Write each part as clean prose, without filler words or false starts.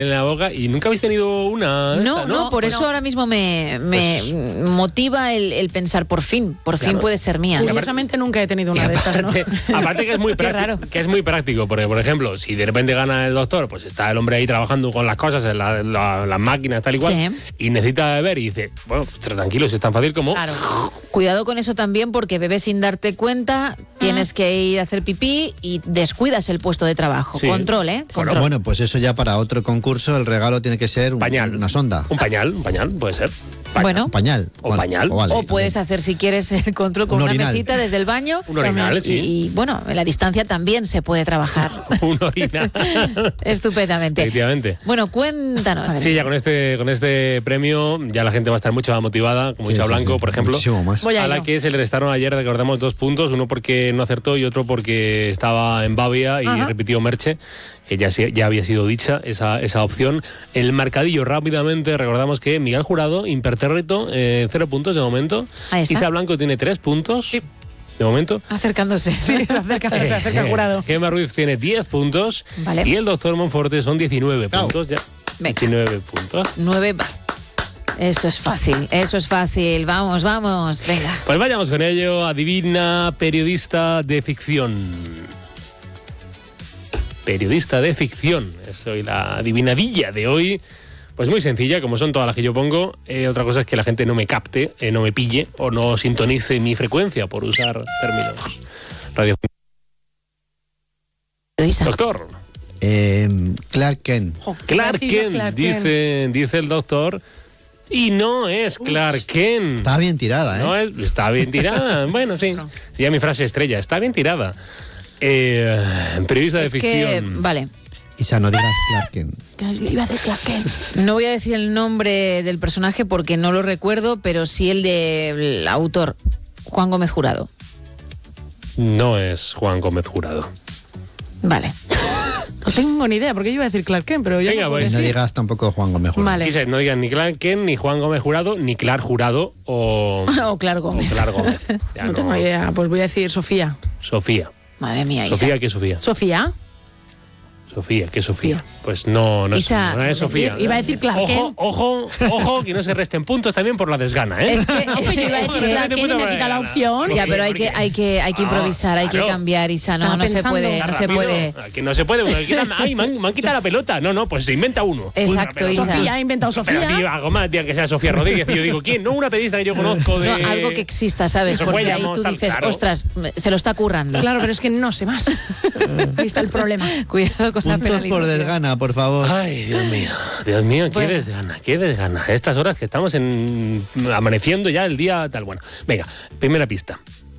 en la boca y nunca habéis tenido una. No, por eso ahora mismo me motiva el pensar, por fin puede ser mía. Curiosamente nunca he tenido una de esas, ¿no? Aparte que es muy práctico, porque por ejemplo, si de repente gana el doctor, pues está el hombre ahí trabajando con las cosas en las máquinas tal y cual, y necesita beber y dice, bueno, pues, tranquilo, si es tan fácil como... Claro. Cuidado con eso también, porque bebes sin darte cuenta, tienes que ir a hacer pipí y descuidas el puesto de trabajo. Sí. Control, Control. Bueno, pues eso ya para otro concurso, el regalo tiene que ser una sonda. Un pañal, puede ser. Bueno. Un pañal. O puedes hacer, si quieres, el control con una mesita desde el baño. Un orinal, sí. Y bueno, en la distancia también se puede trabajar. Un orinal. Estupendamente. Efectivamente. Bueno, cuéntanos. Sí, ya con este premio ya la gente va a estar mucho más motivada, como Isa Blanco, por ejemplo. Muchísimo más. A la que se le restaron ayer, recordamos, 2 puntos, uno porque no acertó y otro porque estaba en Bavia y repitió Merche, que ya había sido dicha esa opción. El marcadillo rápidamente, recordamos que Miguel Jurado, impertérrito, 0 puntos de momento. Isa Blanco tiene 3 puntos. Sí. De momento. Acercándose. Sí, se acerca Jurado. Gemma Ruiz tiene 10 puntos. Vale. Y el doctor Monforte son 19 puntos. Ya. Venga. 19 puntos. 9. Eso es fácil. Vamos, venga. Pues vayamos con ello. Adivina, periodista de ficción. Periodista de ficción. Es hoy la adivinadilla de hoy. Pues muy sencilla, como son todas las que yo pongo. Otra cosa es que la gente no me capte, no me pille o no sintonice mi frecuencia, por usar términos radio. Doctor. Clark Kent. Clark Kent, dice el doctor. Y no es Clark Kent. Está bien tirada, ¿eh? No está bien tirada. Bueno, sí. Sí, ya mi frase estrella. Está bien tirada. Periodista de ficción. Vale. Isa, no digas Clark Kent. Iba a decir Clark Kent. No voy a decir el nombre del personaje porque no lo recuerdo, pero sí el del autor, Juan Gómez Jurado. No es Juan Gómez Jurado. Vale. No tengo ni idea, porque yo iba a decir Clark Kent, pero ya no digas tampoco Juan Gómez Jurado. Vale. No digan ni Clark Kent, ni Juan Gómez Jurado, ni Clark Jurado o Clark Gómez. No tengo idea, pues voy a decir Sofía. Madre mía, Isa. ¿Sofía qué Sofía? Sofía, ¿qué Sofía? Pues no es Sofía. Iba a decir Clark Kent. Ojo, que no se resten puntos también por la desgana, ¿eh? Es que yo iba a decir Clark Kent y me quita la opción. Ya, pero hay que improvisar, hay que cambiar, Isa. No se puede. Que no se puede. Me han quitado la pelota. No, pues se inventa uno. Exacto, Isa. Sofía ha inventado Sofía. Pero algo más, que sea Sofía Rodríguez. Y yo digo, ¿quién? No, una periodista que yo conozco de... No, algo que exista, ¿sabes? Porque ahí tú dices, ostras, se lo está currando. Claro, pero es que no sé más. Ahí está el problema. Cuidado con la penalización. Puntos por desgana, por favor. Ay, Dios mío, qué desgana. A estas horas que estamos amaneciendo ya el día tal. Bueno, venga, primera pista.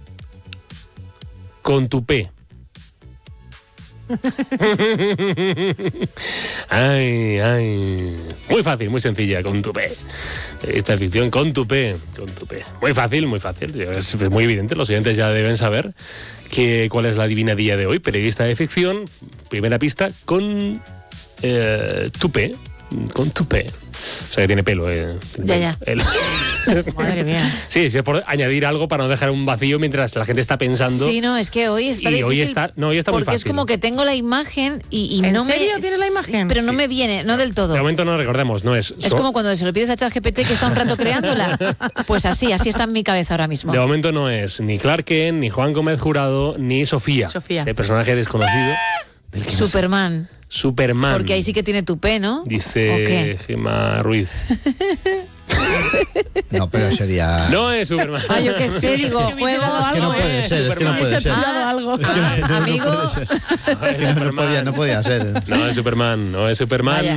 Con tupé. Ay. Muy fácil, muy sencilla, con tupé. Esta ficción con tupé. Muy fácil. Es muy evidente, los oyentes ya deben saber cuál es la adivinadilla de hoy. Periodista de ficción, primera pista, con tupé. Con tupé. O sea, que tiene pelo. Ya. Madre mía. Sí, es por añadir algo para no dejar un vacío mientras la gente está pensando. Sí, no, es que hoy está difícil. Hoy está muy fácil. Porque es como que tengo la imagen y no me... ¿En serio tiene la imagen? Pero no me viene, no del todo. De momento no recordemos, no es... Es como cuando se lo pides a ChatGPT que está un rato creándola. Pues así está en mi cabeza ahora mismo. De momento no es ni Clark Kent, ni Juan Gómez Jurado, ni Sofía. Ese personaje desconocido. Del que Superman. Porque ahí sí que tiene tupé, ¿no? Dice Gemma Ruiz. No, pero sería... No es Superman. Yo qué sé, digo, juego. Es que no puede ser, algo. Amigo. No podía ser. No es Superman. Vaya.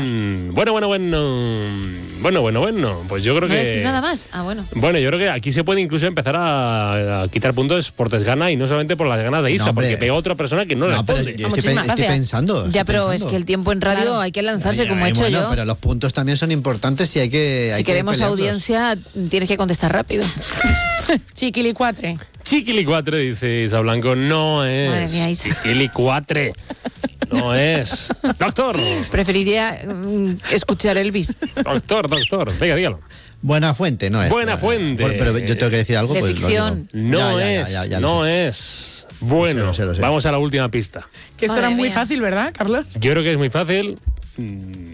Bueno. Pues yo creo ¿No que... decís nada más? Bueno. Bueno, yo creo que aquí se puede incluso empezar a quitar puntos por desgana y no solamente por las ganas de Isa, porque pega a otra persona que no responde. Pero estoy pensando. Ya, pero es que el tiempo en radio hay que lanzarse como he hecho yo. Pero los puntos también son importantes y hay que... Si queremos audiencia, tienes que contestar rápido. Chiquilicuatre. Chiquilicuatre, dice Isa Blanco. No es. Madre mía, Isa. Chiquilicuatre. No es. Doctor. Preferiría escuchar Elvis. Doctor. Venga, dígalo. Buenafuente, no es. Buenafuente. Pero yo tengo que decir algo. De pues ficción. No es. Bueno, lo sé. Vamos a la última pista. Que esto era muy fácil, ¿verdad, Carlos? Yo creo que es muy fácil.